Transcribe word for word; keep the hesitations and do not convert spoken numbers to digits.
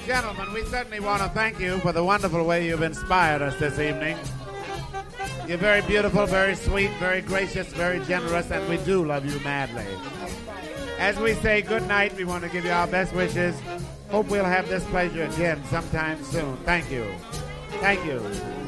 gentlemen, we certainly want to thank you for the wonderful way you've inspired us this evening. You're very beautiful, very sweet, very gracious, very generous, and we do love you madly. As we say good night, we want to give you our best wishes. Hope we'll have this pleasure again sometime soon. Thank you. Thank you.